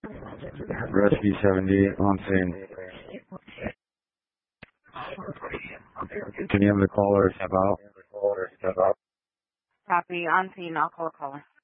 Rescue 70 on scene. Can you have the caller step out? Copy. On scene. I'll call a caller.